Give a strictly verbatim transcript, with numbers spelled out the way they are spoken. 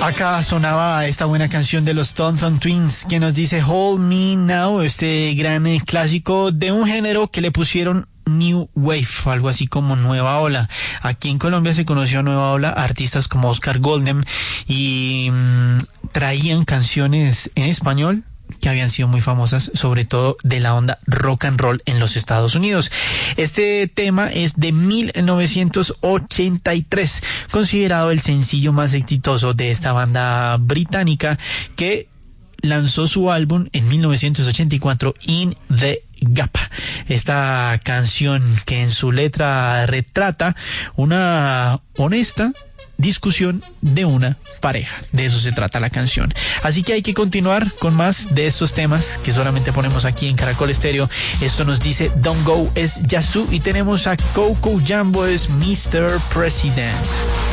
Acá sonaba esta buena canción de los Thompson Twins que nos dice Hold Me Now, este gran eh, clásico de un género que le pusieron New Wave, algo así como Nueva Ola. Aquí en Colombia se conoció Nueva Ola artistas como Oscar Goldem y mmm, traían canciones en español que habían sido muy famosas, sobre todo de la onda rock and roll en los Estados Unidos. Este tema es de mil novecientos ochenta y tres, considerado el sencillo más exitoso de esta banda británica que lanzó su álbum en mil novecientos ochenta y cuatro, In the Gap. Esta canción que en su letra retrata una honesta discusión de una pareja. De eso se trata la canción. Así que hay que continuar con más de estos temas que solamente ponemos aquí en Caracol Estéreo. Esto nos dice Don't Go es Yazoo y tenemos a Coco Jambo es mister President.